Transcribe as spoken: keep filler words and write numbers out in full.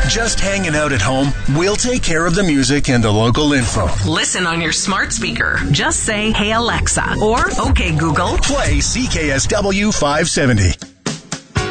Just hanging out at home? We'll take care of the music and the local info. Listen on your smart speaker. Just say, "Hey Alexa," or "Okay Google, play C K S W five seventy."